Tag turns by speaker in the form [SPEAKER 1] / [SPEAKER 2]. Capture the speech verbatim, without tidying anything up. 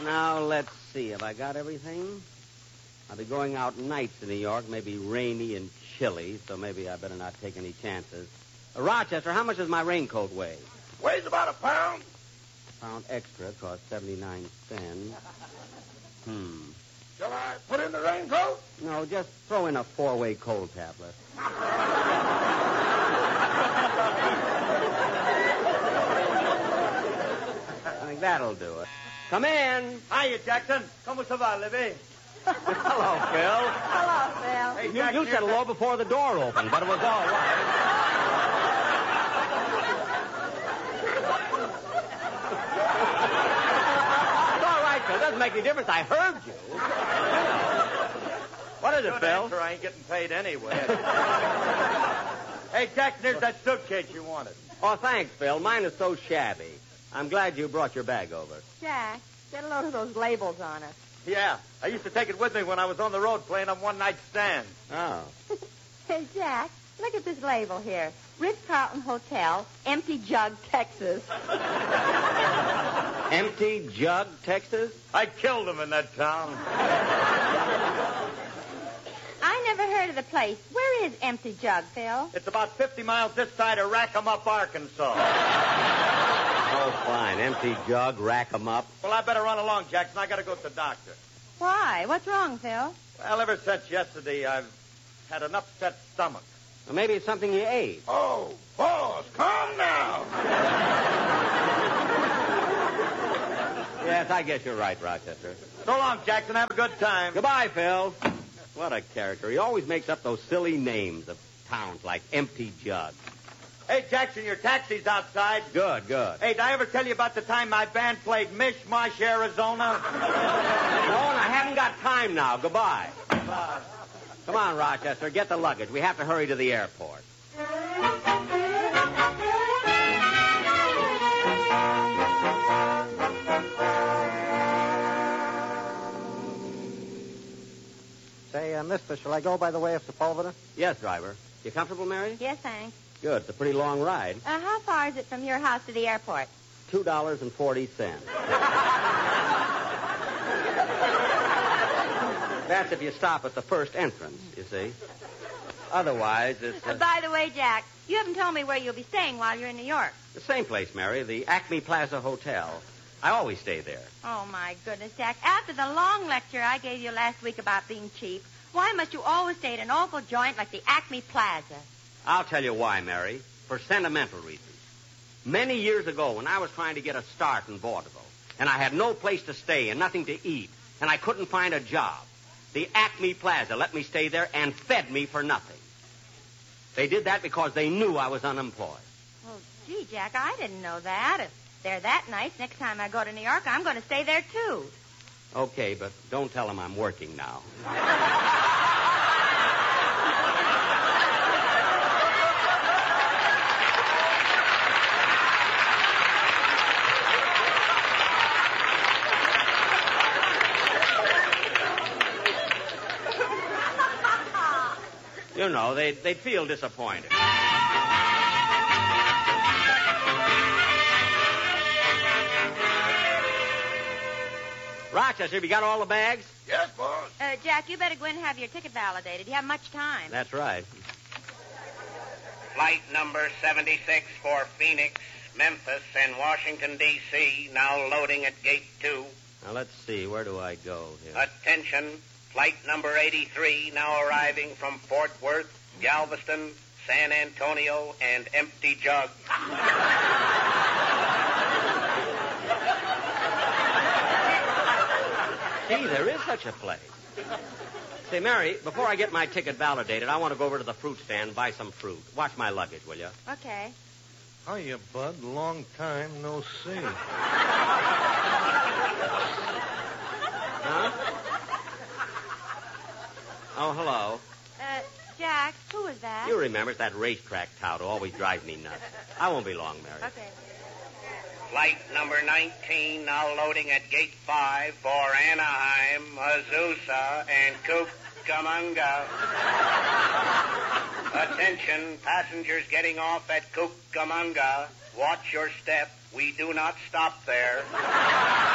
[SPEAKER 1] Now, let's see. Have I got everything? I'll be going out nights in New York, maybe rainy and chilly, so maybe I better not take any chances. Uh, Rochester, how much does my raincoat weigh?
[SPEAKER 2] Weighs about a pound.
[SPEAKER 1] A pound extra costs seventy-nine cents. Hmm.
[SPEAKER 2] Shall I put in the raincoat?
[SPEAKER 1] No, just throw in a four-way cold tablet. I think that'll do it. Come in.
[SPEAKER 3] Hiya, Jackson. Como se va, Libby?
[SPEAKER 1] Hello, Phil.
[SPEAKER 4] Hello, Phil.
[SPEAKER 3] Hey,
[SPEAKER 1] You,
[SPEAKER 3] Jackson,
[SPEAKER 1] you said
[SPEAKER 3] here's
[SPEAKER 1] hello before the door opened, but it was all right. It's all right, Phil. It doesn't make any difference. I heard you. What is it,
[SPEAKER 3] Good
[SPEAKER 1] Phil?
[SPEAKER 3] answer. I ain't getting paid anyway. Hey, Jackson, here's that suitcase you wanted.
[SPEAKER 1] Oh, thanks, Phil. Mine is so shabby. I'm glad you brought your bag over.
[SPEAKER 4] Jack, get a load of those labels on it.
[SPEAKER 3] Yeah, I used to take it with me when I was on the road playing on one-night stands.
[SPEAKER 1] Oh.
[SPEAKER 4] Hey, Jack, look at this label here. Ritz-Carlton Hotel, Empty Jug, Texas.
[SPEAKER 1] Empty Jug, Texas?
[SPEAKER 3] I killed him in that town.
[SPEAKER 4] I never heard of the place. Where is Empty Jug, Phil?
[SPEAKER 3] It's about fifty miles this side of Rackham-Up, Arkansas.
[SPEAKER 1] Oh, fine. Empty Jug, rack 'em up.
[SPEAKER 3] Well, I better run along, Jackson. I got to go to the doctor.
[SPEAKER 4] Why? What's wrong, Phil?
[SPEAKER 3] Well, ever since yesterday, I've had an upset stomach.
[SPEAKER 1] Well, maybe it's something you ate.
[SPEAKER 2] Oh, boss, calm down.
[SPEAKER 1] Yes, I guess you're right, Rochester.
[SPEAKER 3] So long, Jackson. Have a good time.
[SPEAKER 1] Goodbye, Phil. What a character. He always makes up those silly names of towns like Empty Jug.
[SPEAKER 3] Hey, Jackson, your taxi's outside.
[SPEAKER 1] Good, good.
[SPEAKER 3] Hey, did I ever tell you about the time my band played Mishmash, Arizona?
[SPEAKER 1] No, and I haven't got time now. Goodbye.
[SPEAKER 3] Bye.
[SPEAKER 1] Come on, Rochester. Get the luggage. We have to hurry to the airport.
[SPEAKER 5] Say, uh, mister, shall I go by the way of Sepulveda?
[SPEAKER 1] Yes, driver. You comfortable, Mary?
[SPEAKER 4] Yes, thanks.
[SPEAKER 1] Good. It's a pretty long ride.
[SPEAKER 4] Uh, how far is it from your house to the airport?
[SPEAKER 1] Two dollars and forty cents. That's if you stop at the first entrance, you see. Otherwise, it's...
[SPEAKER 4] Uh,
[SPEAKER 1] Uh,
[SPEAKER 4] by the way, Jack, you haven't told me where you'll be staying while you're in New York.
[SPEAKER 1] the same place, Mary, the Acme Plaza Hotel. I always stay there.
[SPEAKER 4] Oh, my goodness, Jack. After the long lecture I gave you last week about being cheap, why must you always stay at an awful joint like the Acme Plaza?
[SPEAKER 1] I'll tell you why, Mary. For sentimental reasons. Many years ago, when I was trying to get a start in vaudeville, and I had no place to stay and nothing to eat, and I couldn't find a job, the Acme Plaza let me stay there and fed me for nothing. They did that because they knew I was unemployed.
[SPEAKER 4] Oh, gee, Jack, I didn't know that. If they're that nice, next time I go to New York, I'm going to stay there, too.
[SPEAKER 1] Okay, but don't tell them I'm working now. You know, they'd, they'd feel disappointed. Rochester, have you got all the bags?
[SPEAKER 2] Yes, boss.
[SPEAKER 4] Uh, Jack, you better go in and have your ticket validated. You have much time.
[SPEAKER 1] That's right.
[SPEAKER 6] Flight number seventy-six for Phoenix, Memphis, and Washington, D C now loading at gate two.
[SPEAKER 1] Now, let's see. Where do I go here?
[SPEAKER 6] Attention. Flight number eighty-three now arriving from Fort Worth, Galveston, San Antonio, and Empty Jug.
[SPEAKER 1] Gee, there is such a place. Say, Mary, before I get my ticket validated, I want to go over to the fruit stand and buy some fruit. Watch my luggage, will you?
[SPEAKER 4] Okay.
[SPEAKER 5] Hiya, Bud. Long time no see.
[SPEAKER 1] Huh? Oh, hello.
[SPEAKER 4] Uh, Jack, who is that?
[SPEAKER 1] You remember, it's that racetrack tout who always drives me nuts. I won't be long, Mary.
[SPEAKER 4] Okay.
[SPEAKER 6] Flight number nineteen now loading at gate five for Anaheim, Azusa, and Cucamonga. Attention, passengers getting off at Cucamonga. Watch your step. We do not stop there.